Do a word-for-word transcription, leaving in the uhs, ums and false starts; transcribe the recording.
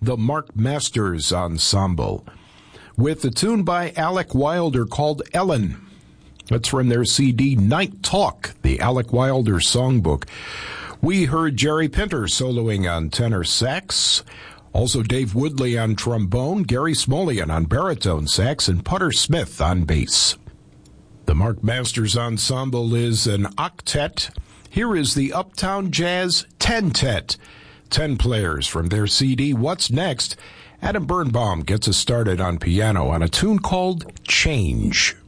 the Mark Masters Ensemble, with a tune by Alec Wilder called Ellen. That's from their C D Night Talk, the Alec Wilder songbook. We heard Jerry Pinter soloing on tenor sax, also Dave Woodley on trombone, Gary Smolian on baritone sax, and Putter Smith on bass. The Mark Masters Ensemble is an octet. Here is the Uptown Jazz Ten-Tet. Ten players from their C D What's Next? Adam Birnbaum gets us started on piano on a tune called Change.